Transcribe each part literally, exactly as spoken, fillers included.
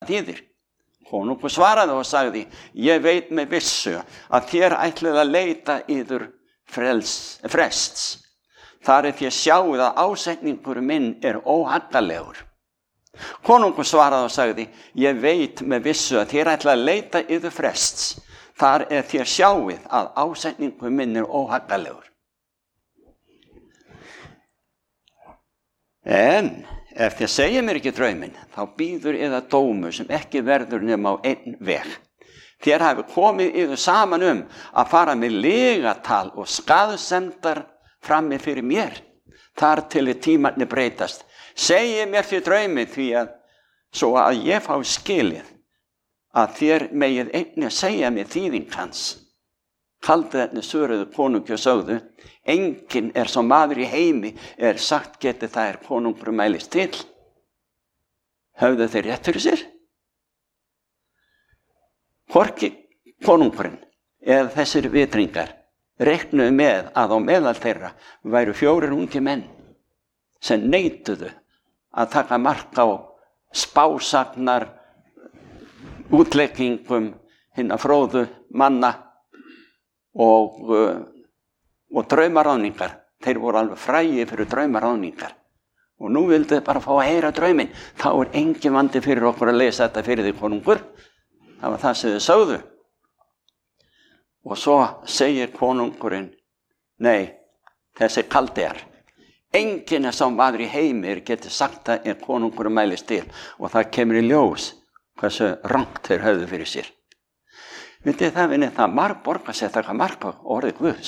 þýðir. Konungur svaraði og sagði, ég veit með vissu að þér ætlið að leita yður frels, frests. Þar er þér sjáið að ásetningur minn er óhaggalegur. Konungur svaraði og sagði, ég veit með vissu að þér ætlið að leita yður frests. Þar er þér sjáið að ásetningur minn er óhaggalegur. En ef þér segja mér ekki drauminn, þá býður yðar dómur sem ekki verður nema á einn veg. Þér hafi komið yður saman um að fara með lygatal og skaðsemdar frammi fyrir mér. Þar til tímarnir breytast. Segja mér því drauminn því að svo að ég fá skilið að þér megið einnig segja mér þýðing hans. Kaldiðarnir svöruðu konungi og sögðu, enginn er sá maður í heimi er sagt geti það er konungur mælist til. Höfðu þeir rétt fyrir sér? Hvorki konungurinn eða þessir vitringar reiknuðu með að á meðal þeirra væru fjórir ungi menn sem neituðu að taka mark á spásagnar útleggingum hinna fróðu manna og, og draumaráðningar. Þeir voru alveg frægir fyrir draumaráðningar. Og nú vildu þið bara fá að heyra drauminn. Þá er engin vandi fyrir okkur að lesa þetta fyrir því konungur. Það var það sem þið sögðu. Og svo segir konungurinn, nei, þessi kaldear. Enginn er sá maður í heimi getur sagt að er konungurinn mælist til. Og það kemur í ljós hversu rangt þeir höfðu fyrir sér. Vitið það vinni það margborga sér taka marg á orðið Guðs.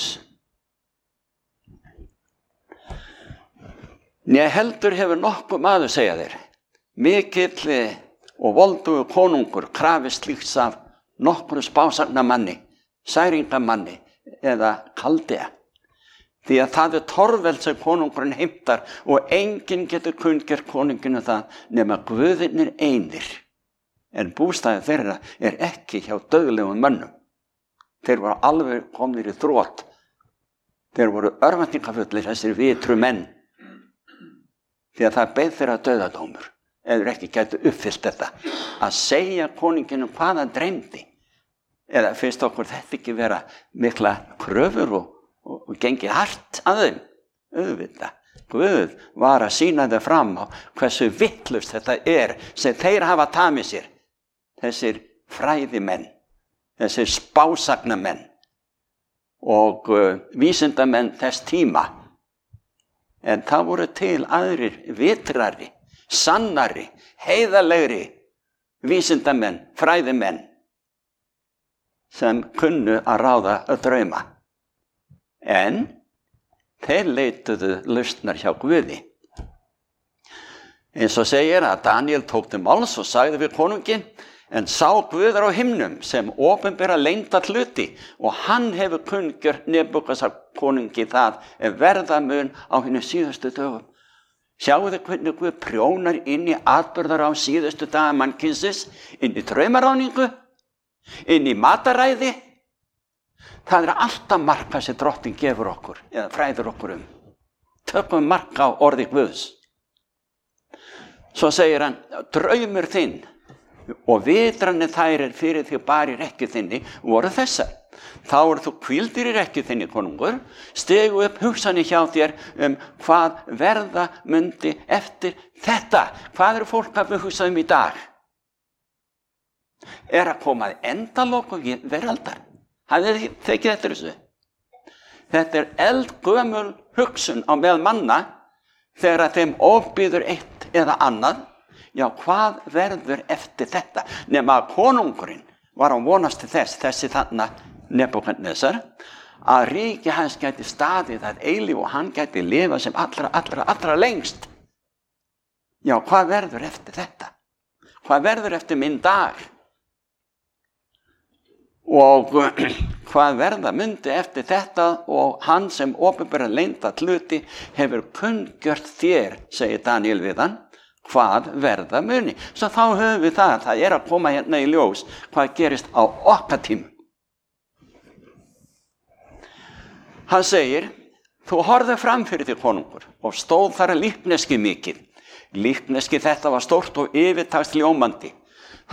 Né heldur hefur nokkuð maður segja þeir. Mikill og voldugur konungur krafist slíks af nokkru spásagnamanni, særingamanni eða kaldea. Því að það er torveld sem konungurinn heimtar og enginn getur kunngjört konunginu það nema Guðirnir einir. En bústaði þeirra er ekki hjá dauðlegum mönnum. Þeir voru alveg komnir í þrot. Þeir voru örvæntingafullir, þessir vitru menn. Því að það beið þeirra dauðadómur. Eða ekki gætu uppfyllt þetta. Að segja konunginu hvað hann dreymdi. Eða finnst okkur þetta ekki vera mikla kröfur og, og, og gengið hart að þeim. Auðvitað. Guð var að sýna þau fram á hversu vitlaust þetta er sem þeir hafa tamið sér. Þessir fræðimenn, þessir spásagnamenn og uh, vísindamenn þess tíma. En það voru til aðrir vitrari, sannari, heiðalegri vísindamenn, fræðimenn sem kunnu að ráða að drauma. En þeir leituðu lausnar hjá Guði. Eins og segir að Daniel tók til máls og sagði við konunginn, en sá Guður á himnum sem opinbera leynda hluti og hann hefur kunngjört Nebúkadnesar konungi það ef verða mun á hinum síðustu dögum. Sjáu þið hvernig Guð prjónar inn í atburðar á síðustu daga mannkynsins, inn í draumaráðningu, inn í mataræði. Það er alltaf marka sem drottinn gefur okkur eða fræður okkur um. Tökum marka á orði Guðs. Svo segir hann, draumur þinn og vitranir þær er fyrir því bara í rekju þinni voru þessar. Þá er þú hvíldir í rekju þinni, konungur, stegu upp hugsanir hjá þér um hvað verða mundi eftir þetta. Hvað eru fólk að hugsa um í dag? Er að koma að endalokum veraldar. Hafið þið tekið eftir þessu? Þetta er eldgömul hugsun á meðal manna þegar að þeim ofbýður eitt eða annað. Já, hvað verður eftir þetta? Nema að konungurinn var að vonast til þess, þessi þarna Nebúkadnesar, að ríki hans gæti staðið að eilífu og hann gæti lifað sem allra, allra, allra lengst. Já, hvað verður eftir þetta? Hvað verður eftir minn dag? Og hvað verða mundi eftir þetta og hann sem opinbera leynda hluti hefur kunngjört þér, segir Daniel við hann, hvað verða muni. Svo þá höfum við það, það er að koma hérna í ljós hvað gerist á okkar tímum. Hann segir, þú horfðu fram fyrir þig konungur og stóð þar líkneski mikið. Líkneski þetta var stórt og yfirtagst ljómandi.